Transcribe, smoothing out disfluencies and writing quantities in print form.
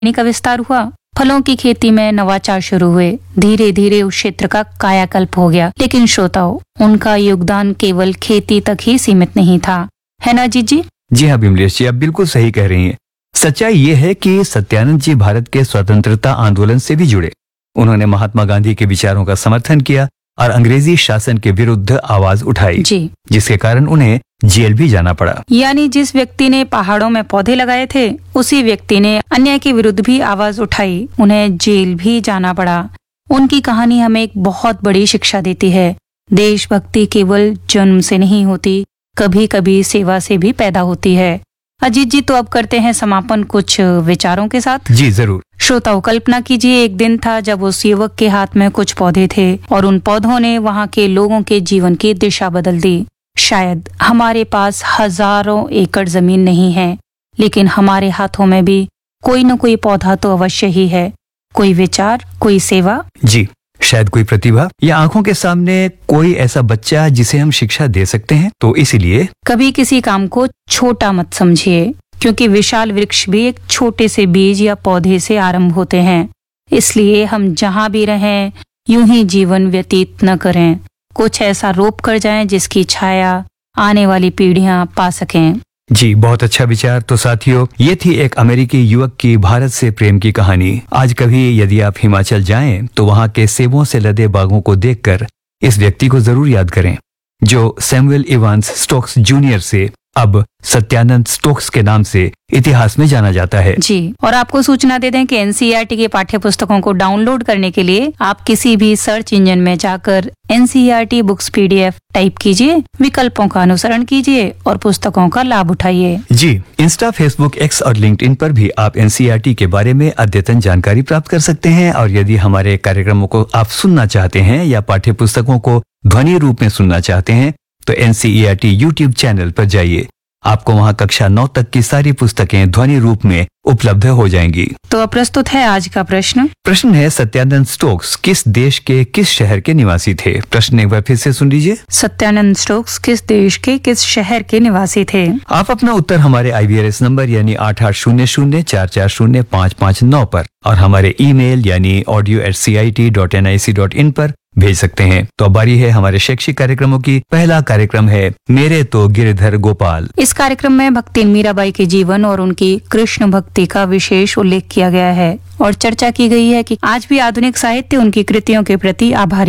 का विस्तार हुआ, फलों की खेती में नवाचार शुरू हुए, धीरे धीरे उस क्षेत्र का कायाकल्प हो गया। लेकिन श्रोताओं, उनका योगदान केवल खेती तक ही सीमित नहीं था, है ना अजीत जी? जी हाँ विमलेश जी, आप बिल्कुल सही कह रही हैं। सच्चाई ये है कि सत्यानंद जी भारत के स्वतंत्रता आंदोलन से भी जुड़े। उन्होंने महात्मा गांधी के विचारों का समर्थन किया और अंग्रेजी शासन के विरुद्ध आवाज उठाई, जिसके कारण उन्हें जेल भी जाना पड़ा। यानी जिस व्यक्ति ने पहाड़ों में पौधे लगाए थे, उसी व्यक्ति ने अन्याय के विरुद्ध भी आवाज उठाई, उन्हें जेल भी जाना पड़ा। उनकी कहानी हमें एक बहुत बड़ी शिक्षा देती है। देशभक्ति केवल जन्म से नहीं होती, कभी कभी सेवा से भी पैदा होती है। अजीत जी, तो अब करते हैं समापन कुछ विचारों के साथ। जी जरूर। श्रोताओं, कल्पना कीजिए एक दिन था जब उस युवक के हाथ में कुछ पौधे थे और उन पौधों ने वहाँ के लोगों के जीवन की दिशा बदल दी। शायद हमारे पास हजारों एकड़ जमीन नहीं है, लेकिन हमारे हाथों में भी कोई न कोई पौधा तो अवश्य ही है। कोई विचार, कोई सेवा, जी शायद कोई प्रतिभा, या आंखों के सामने कोई ऐसा बच्चा जिसे हम शिक्षा दे सकते हैं। तो इसीलिए कभी किसी काम को छोटा मत समझिए, क्योंकि विशाल वृक्ष भी एक छोटे से बीज या पौधे से आरंभ होते हैं। इसलिए हम जहाँ भी रहें, यूं ही जीवन व्यतीत न करें। कुछ ऐसा रोप कर जाएं जिसकी छाया आने वाली पीढ़ियां पा सकें। जी बहुत अच्छा विचार। तो साथियों, ये थी एक अमेरिकी युवक की भारत से प्रेम की कहानी। आज कभी यदि आप हिमाचल जाएं तो वहाँ के सेबों से लदे बागों को देखकर इस व्यक्ति को जरूर याद करें, जो सैमुअल इवांस स्टोक्स जूनियर से अब सत्यानंद स्टोक्स के नाम से इतिहास में जाना जाता है। जी, और आपको सूचना दे दें कि एनसीईआरटी के पाठ्य पुस्तकों को डाउनलोड करने के लिए आप किसी भी सर्च इंजन में जाकर एनसीईआरटी बुक्स PDF टाइप कीजिए, विकल्पों का अनुसरण कीजिए और पुस्तकों का लाभ उठाइए। जी, इंस्टा, फेसबुक, एक्स और लिंक्डइन पर भी आप एनसीईआरटी के बारे में अद्यतन जानकारी प्राप्त कर सकते हैं। और यदि हमारे कार्यक्रमों को आप सुनना चाहते हैं या पाठ्य पुस्तकों को ध्वनि रूप में सुनना चाहते हैं तो एनसीईआरटी यूट्यूब चैनल पर जाइए। आपको वहां कक्षा 9 तक की सारी पुस्तकें ध्वनि रूप में उपलब्ध हो जाएंगी। तो अब प्रस्तुत है आज का प्रश्न। प्रश्न है, सत्यानंद स्टोक्स किस देश के किस शहर के निवासी थे? प्रश्न एक बार फिर से सुन लीजिए। सत्यानंद स्टोक्स किस देश के किस शहर के निवासी थे? आप अपना उत्तर हमारे IVRS नंबर यानी 8800444559 पर और हमारे ईमेल यानी audio@cit.nic.in पर भेज सकते हैं। तो अब बारी है हमारे शैक्षिक कार्यक्रमों की। पहला कार्यक्रम है मेरे तो गिरधर गोपाल। इस कार्यक्रम में भक्तिन मीराबाई के जीवन और उनकी कृष्ण भक्ति का विशेष उल्लेख किया गया है और चर्चा की गई है कि आज भी आधुनिक साहित्य उनकी कृतियों के प्रति आभारी